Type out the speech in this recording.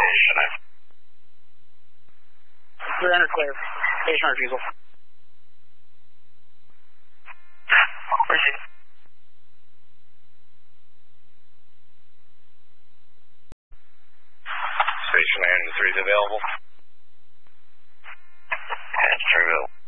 Chanel. 300 clear. Stationary refusal. Proceed. Station 3 is available. And 3 available.